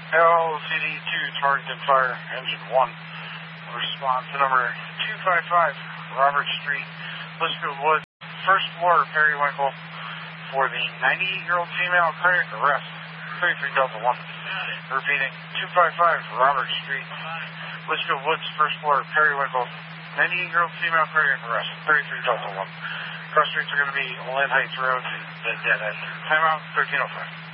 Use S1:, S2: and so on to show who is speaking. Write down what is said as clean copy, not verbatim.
S1: LCD 2, target fire, engine 1. Response to number 255, Robert Street, Litchfield Woods, first floor, Periwinkle, for the 98-year-old female cardiac arrest, 33 Delta 1. Repeating, 255, Robert Street, Litchfield Woods, first floor, Periwinkle, 98-year-old female cardiac arrest, 33 Delta 1. Cross streets are going to be Lynn Heights Road and the Dead End. Timeout, 1305.